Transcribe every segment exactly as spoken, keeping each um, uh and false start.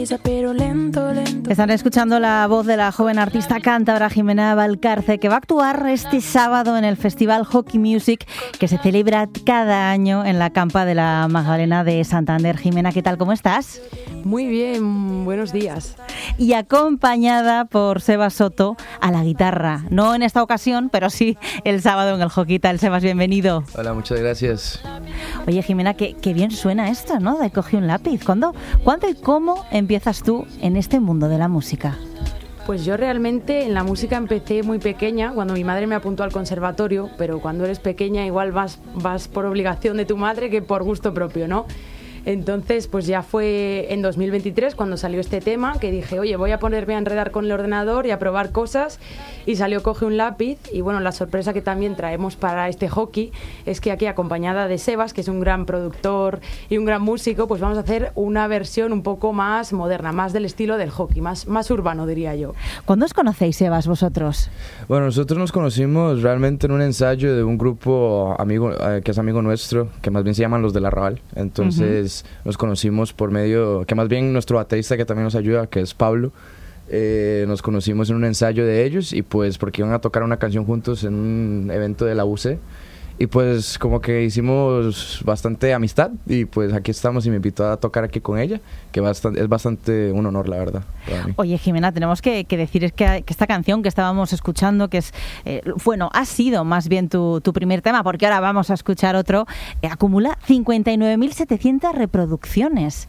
Pero lento, lento. Están escuchando la voz de la joven artista cántabra Jimena Valcarce, que va a actuar este sábado en el Festival Hockey Music, que se celebra cada año en la Campa de la Magdalena de Santander. Jimena, ¿qué tal? ¿Cómo estás? Muy bien, buenos días. Y acompañada por Sebas Soto a la guitarra. No en esta ocasión, pero sí el sábado en el Hockey. ¿Tal, Sebas? Bienvenido. Hola, muchas gracias. Oye, Jimena, qué, qué bien suena esto, ¿no? De Coge un lápiz. ¿Cuándo, ¿Cuándo y cómo empiezas tú en este mundo de la música? Pues yo realmente en la música empecé muy pequeña, cuando mi madre me apuntó al conservatorio, pero cuando eres pequeña igual vas, vas por obligación de tu madre que por gusto propio, ¿no? Entonces, pues ya fue en dos mil veintitrés cuando salió este tema, que dije, oye, voy a ponerme a enredar con el ordenador y a probar cosas, y salió Coge un lápiz. Y bueno, la sorpresa que también traemos para este hockey es que aquí, acompañada de Sebas, que es un gran productor y un gran músico, pues vamos a hacer una versión un poco más moderna, más del estilo del hockey, más, más urbano, diría yo. ¿Cuándo os conocéis, Sebas, vosotros? Bueno, nosotros nos conocimos realmente en un ensayo de un grupo amigo eh, que es amigo nuestro, que más bien se llaman Los del Arrabal. Entonces... Uh-huh. Nos conocimos por medio, que más bien nuestro baterista que también nos ayuda, que es Pablo, eh, nos conocimos en un ensayo de ellos, y pues porque iban a tocar una canción juntos en un evento de la U C, y pues como que hicimos bastante amistad, y pues aquí estamos, y me invitó a tocar aquí con ella, que bastante, es bastante un honor, la verdad, para mí. Oye, Jimena, tenemos que, que decir es que, que esta canción que estábamos escuchando, que es, eh, bueno, ha sido más bien tu, tu primer tema, porque ahora vamos a escuchar otro, eh, acumula cincuenta y nueve mil setecientas reproducciones.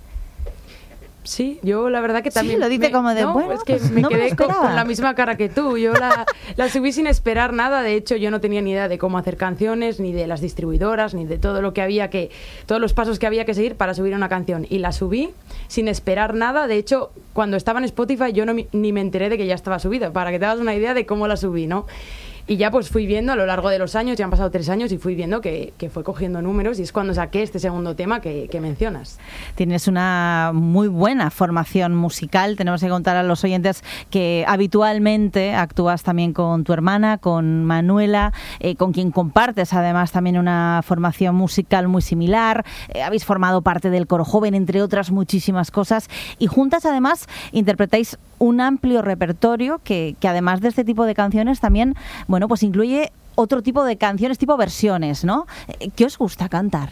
Sí, yo la verdad que también... Sí, lo dice me, como de, no, bueno, es que pues me no quedé me con, con la misma cara que tú. Yo la, la subí sin esperar nada. De hecho, yo no tenía ni idea de cómo hacer canciones, ni de las distribuidoras, ni de todo lo que había que... todos los pasos que había que seguir para subir una canción. Y la subí sin esperar nada. De hecho, cuando estaba en Spotify yo no, ni me enteré de que ya estaba subida, para que te hagas una idea de cómo la subí, ¿no? Y ya pues fui viendo a lo largo de los años, ya han pasado tres años, y fui viendo que, que fue cogiendo números, y es cuando saqué este segundo tema que, que mencionas. Tienes una muy buena formación musical. Tenemos que contar a los oyentes que habitualmente actúas también con tu hermana, con Manuela, eh, con quien compartes además también una formación musical muy similar. Eh, habéis formado parte del coro joven, entre otras muchísimas cosas, y juntas además interpretáis un amplio repertorio que, que además de este tipo de canciones también, bueno, pues incluye otro tipo de canciones, tipo versiones, ¿no? ¿Qué os gusta cantar?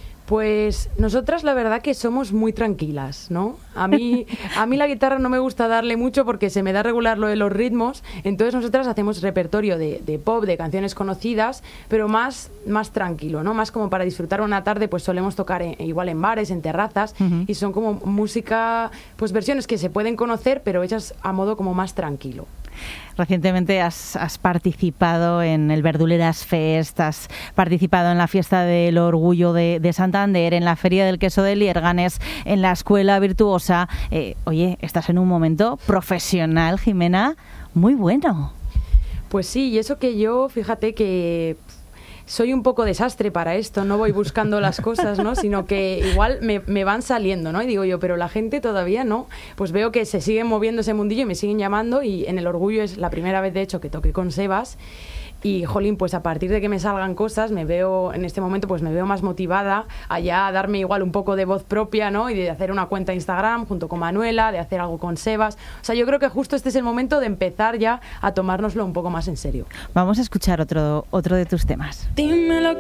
Pues nosotras la verdad que somos muy tranquilas, ¿no? A mí, a mí la guitarra no me gusta darle mucho porque se me da regular lo de los ritmos, entonces nosotras hacemos repertorio de, de pop, de canciones conocidas, pero más, más tranquilo, ¿no? Más como para disfrutar una tarde, pues solemos tocar en, igual en bares, en terrazas, uh-huh. Y son como música, pues versiones que se pueden conocer, pero hechas a modo como más tranquilo. Recientemente has, has participado en el Verduleras Fest, has participado en la Fiesta del Orgullo de, de Santander, en la Feria del Queso de Liérganes, en la Escuela Virtuosa. Eh, oye, estás en un momento profesional, Jimena, muy bueno. Pues sí, y eso que yo, fíjate que... soy un poco desastre para esto, no voy buscando las cosas, ¿no? Sino que igual me, me van saliendo, ¿no? Y digo yo, pero la gente todavía no. Pues veo que se siguen moviendo ese mundillo y me siguen llamando, y en el Orgullo es la primera vez, de hecho, que toqué con Sebas. Y, jolín, pues a partir de que me salgan cosas, me veo, en este momento, pues me veo más motivada a ya darme igual un poco de voz propia, ¿no? Y de hacer una cuenta de Instagram junto con Manuela, de hacer algo con Sebas. O sea, yo creo que justo este es el momento de empezar ya a tomárnoslo un poco más en serio. Vamos a escuchar otro, otro de tus temas. Dímelo.